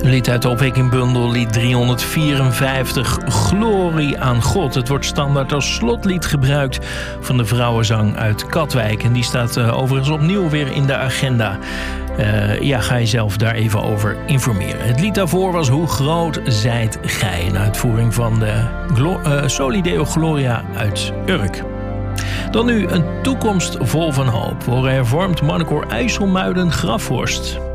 Lied uit de opwekingbundel, lied 354, Glorie aan God. Het wordt standaard als slotlied gebruikt van de vrouwenzang uit Katwijk. En die staat overigens opnieuw weer in de agenda. Ga je zelf daar even over informeren. Het lied daarvoor was Hoe groot zijt gij? Een uitvoering van de Solideo Gloria uit Urk. Dan nu een toekomst vol van hoop voor hervormd mannenkoor IJsselmuiden Grafhorst.